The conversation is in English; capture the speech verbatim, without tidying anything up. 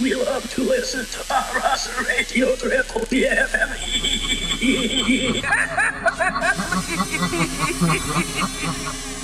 We love to listen to Aras Radio Triple B F M.